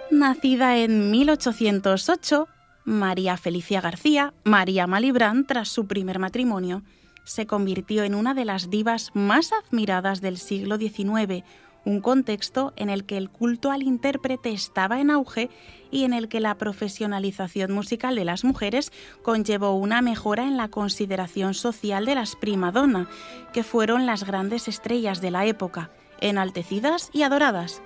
Nacida en 1808, María Felicia García, María Malibran, tras su primer matrimonio, se convirtió en una de las divas más admiradas del siglo XIX, un contexto en el que el culto al intérprete estaba en auge y en el que la profesionalización musical de las mujeres conllevó una mejora en la consideración social de las prima donna, que fueron las grandes estrellas de la época, enaltecidas y adoradas.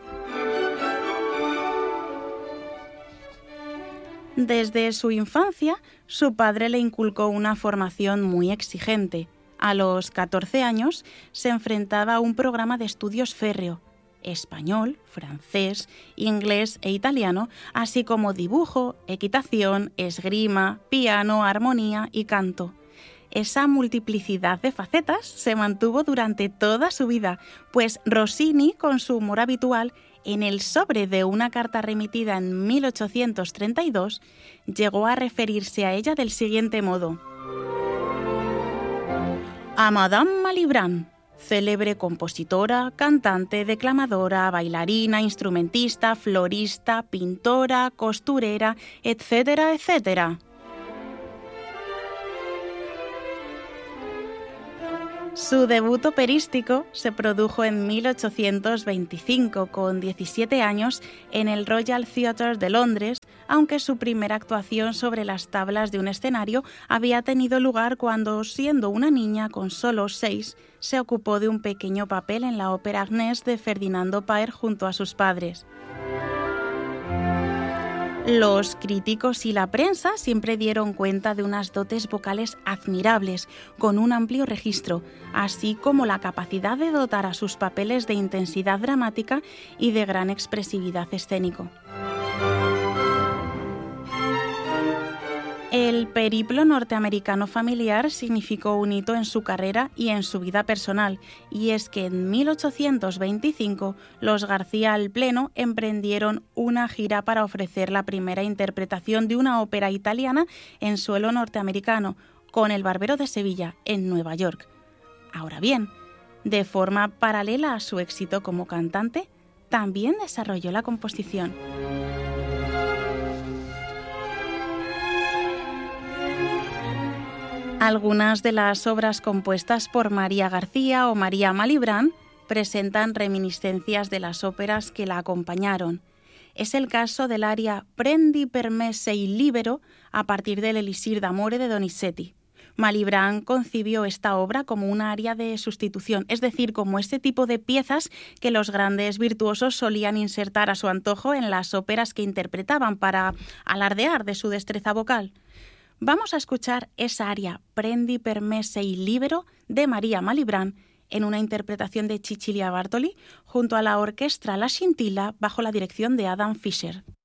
Desde su infancia, su padre le inculcó una formación muy exigente. A los 14 años se enfrentaba a un programa de estudios férreo: español, francés, inglés e italiano, así como dibujo, equitación, esgrima, piano, armonía y canto. Esa multiplicidad de facetas se mantuvo durante toda su vida, pues Rossini, con su humor habitual, en el sobre de una carta remitida en 1832, llegó a referirse a ella del siguiente modo: a Madame Malibran, célebre compositora, cantante, declamadora, bailarina, instrumentista, florista, pintora, costurera, etcétera, etcétera. Su debut operístico se produjo en 1825, con 17 años, en el Royal Theatre de Londres, aunque su primera actuación sobre las tablas de un escenario había tenido lugar cuando, siendo una niña con solo 6, se ocupó de un pequeño papel en la ópera Agnès de Ferdinando Paer junto a sus padres. Los críticos y la prensa siempre dieron cuenta de unas dotes vocales admirables, con un amplio registro, así como la capacidad de dotar a sus papeles de intensidad dramática y de gran expresividad escénico. El periplo norteamericano familiar significó un hito en su carrera y en su vida personal, y es que en 1825 los García al Pleno emprendieron una gira para ofrecer la primera interpretación de una ópera italiana en suelo norteamericano, con El Barbero de Sevilla, en Nueva York. Ahora bien, de forma paralela a su éxito como cantante, también desarrolló la composición. Algunas de las obras compuestas por María García o María Malibran presentan reminiscencias de las óperas que la acompañaron. Es el caso del aria Prendi per me sei libero a partir del Elisir d'amore de Donizetti. Malibran concibió esta obra como una aria de sustitución, es decir, como este tipo de piezas que los grandes virtuosos solían insertar a su antojo en las óperas que interpretaban para alardear de su destreza vocal. Vamos a escuchar esa aria Prendi per me sei libero de María Malibran en una interpretación de Cecilia Bartoli junto a la orquesta La Scintilla bajo la dirección de Adam Fischer.